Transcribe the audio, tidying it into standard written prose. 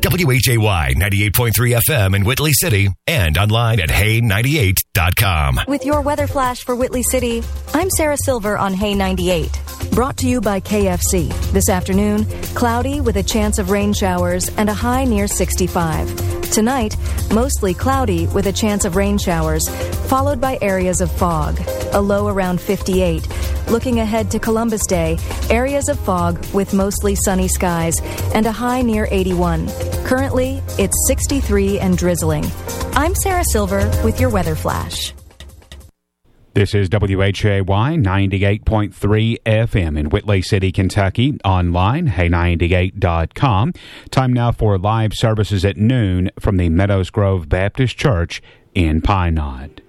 WHAY 98.3 FM in Whitley City and online at hay98.com. With your weather flash for Whitley City, I'm Sarah Silver on Hay 98. Brought to you by KFC. This afternoon, cloudy with a chance of rain showers and a high near 65. Tonight, mostly cloudy with a chance of rain showers, followed by areas of fog. A low around 58. Looking ahead to Columbus Day, areas of fog with mostly sunny skies and a high near 81. Currently, it's 63 and drizzling. I'm Sarah Silver with your weather flash. This is WHAY 98.3 FM in Whitley City, Kentucky. Online, hay98.com. Time now for live services at noon from the Meadows Grove Baptist Church in Pine Knot.